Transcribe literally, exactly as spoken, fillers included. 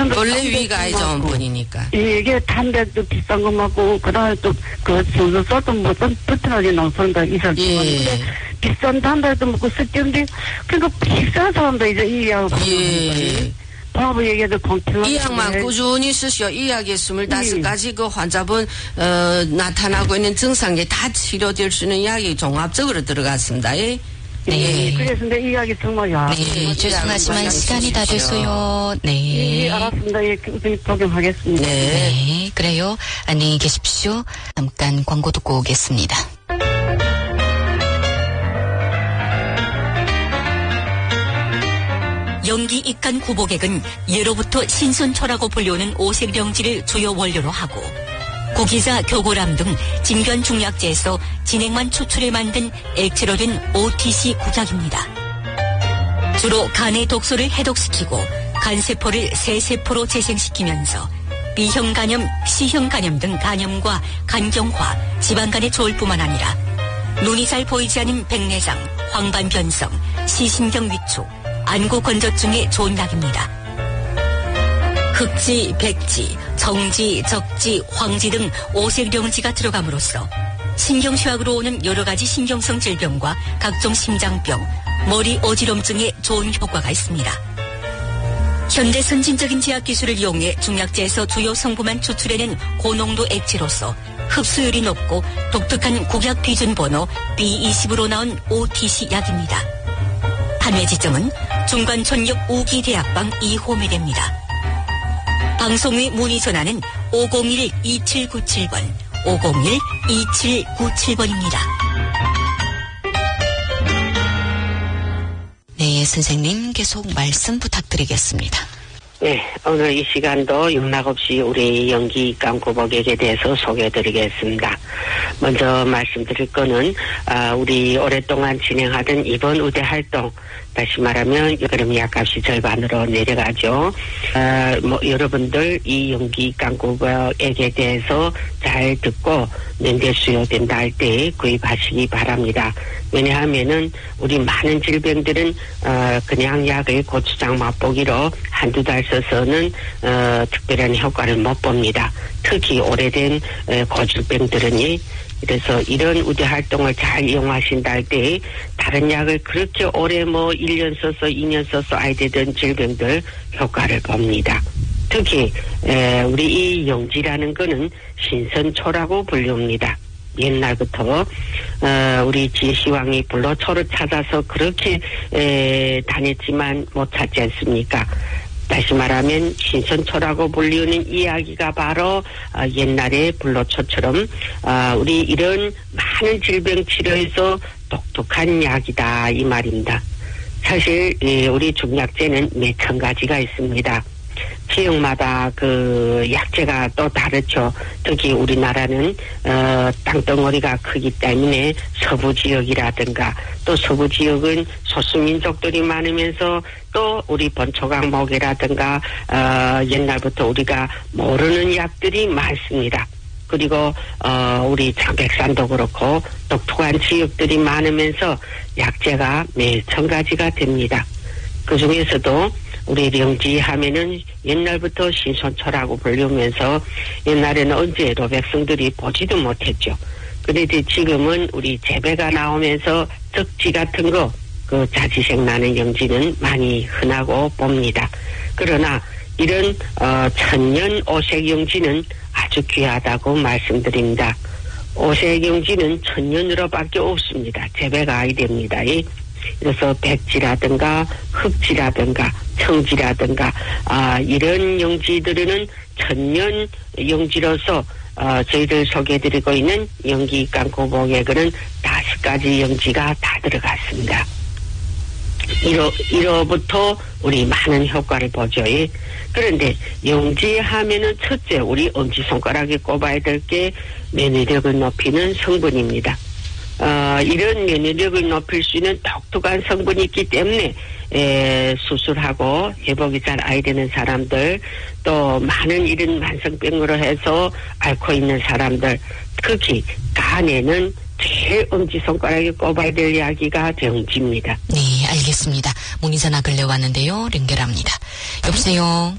원래 위가 아이전분이니까. 예, 이게 담배도 비싼 거 맞고 그다음에 또그 수수 써도 뭐좀 버튼하게 나선다 이살 예. 비싼 담배도 먹고 쓸텐데 그러니까 비싼 사람도 이제 이하고 예. 바보 얘기해도 공평한. 이 약만 꾸준히 쓰시오. 이 약에 스물다섯 가지 그 환자분 어, 나타나고 있는 증상에 다 치료될 수 있는 약이 종합적으로 들어갔습니다. 예. 네. 그래서 근데 이 약이 정말 야. 네, 죄송하지만 시간이 다 됐어요. 네. 예, 알았습니다. 예, 적용하겠습니다. 네. 네, 그래요. 안녕히 계십시오. 잠깐 광고 듣고 오겠습니다. 연기 입간 구복액은 예로부터 신선초라고 불리우는 오색령지를 주요 원료로 하고 고기자, 교고람 등 진변 중약제에서 진액만 추출해 만든 액체로 된 오티씨 구작입니다. 주로 간의 독소를 해독시키고 간세포를 새세포로 재생시키면서 B형 간염, C형 간염 등 간염과 간경화, 지방간에 좋을 뿐만 아니라 눈이 잘 보이지 않는 백내장, 황반변성, 시신경 위축, 안구 건조증에 좋은 약입니다. 흑지, 백지, 정지, 적지, 황지 등 오색령지가 들어감으로써 신경쇠약으로 오는 여러 가지 신경성 질병과 각종 심장병, 머리 어지럼증에 좋은 효과가 있습니다. 현대 선진적인 제약 기술을 이용해 중약제에서 주요 성분만 추출해낸 고농도 액체로서 흡수율이 높고 독특한 국약 비준 번호 비 이십으로 나온 오티씨 약입니다. 판매 지점은 중관촌역 우기대학방 이 호매대입니다. 방송의 문의 전화는 오공일 이칠구칠 번, 오공일 이칠구칠 번입니다. 네, 선생님 계속 말씀 부탁드리겠습니다. 네, 오늘 이 시간도 용납없이 우리 연기감 구복액에 대해서 소개해드리겠습니다. 먼저 말씀드릴 거는 아, 우리 오랫동안 진행하던 이번 의대 활동, 다시 말하면 그럼 약값이 절반으로 내려가죠. 아, 뭐 여러분들 이 연기감 구복액에 대해서 잘 듣고 연계 수요된다 할 때 구입하시기 바랍니다. 왜냐하면은 우리 많은 질병들은 어, 그냥 약을 고추장 맛보기로 한두 달 써서는 어, 특별한 효과를 못 봅니다. 특히 오래된 어, 고질병들은이 그래서 이런 의대 활동을 잘 이용하신다 할 때 다른 약을 그렇게 오래 뭐 일 년 써서 이 년 써서 아야 되던 질병들 효과를 봅니다. 특히 에, 우리 이 용지라는 거는 신선초라고 불립니다. 옛날부터 어, 우리 지시왕이 불로초를 찾아서 그렇게 에, 다녔지만 못 찾지 않습니까? 다시 말하면 신선초라고 불리우는 이야기가 바로 어, 옛날에 불로초처럼 어, 우리 이런 많은 질병 치료에서 독특한 약이다 이 말입니다. 사실 에, 우리 중약제는 몇천 가지가 있습니다. 지역마다 그 약재가 또 다르죠. 특히 우리나라는 어, 땅덩어리가 크기 때문에 서부 지역이라든가 또 서부 지역은 소수민족들이 많으면서 또 우리 번초강목이라든가 어, 옛날부터 우리가 모르는 약들이 많습니다. 그리고 어, 우리 장백산도 그렇고 독특한 지역들이 많으면서 약재가 몇천 가지가 됩니다. 그 중에서도 우리 명지 하면은 옛날부터 신선초라고 불리면서 옛날에는 언제도 백성들이 보지도 못했죠. 그런데 지금은 우리 재배가 나오면서 적지 같은 거, 그 자지색 나는 영지는 많이 흔하고 봅니다. 그러나 이런 어, 천년 오색 영지는 아주 귀하다고 말씀드립니다. 오색 영지는 천년으로밖에 없습니다. 재배가 아야 됩니다. 그래서 백지라든가 흑지라든가 청지라든가 아, 이런 영지들은 천년 영지로서 어, 저희들 소개해드리고 있는 연기입간 구복액은 다섯 가지 영지가 다 들어갔습니다. 이로, 이로부터 우리 많은 효과를 보죠. 예. 그런데 영지 하면은 첫째 우리 엄지손가락에 꼽아야 될 게 면역력을 높이는 성분입니다. 어, 이런 면역력을 높일 수 있는 독특한 성분이 있기 때문에 에, 수술하고 회복이 잘 안 되는 사람들, 또 많은 이런 만성병으로 해서 앓고 있는 사람들, 특히 간에는 제일 엄지손가락에 꼽아야 될 약이가 정지입니다. 네, 알겠습니다. 문의 전화 근래 왔는데요. 연결합니다. 여보세요.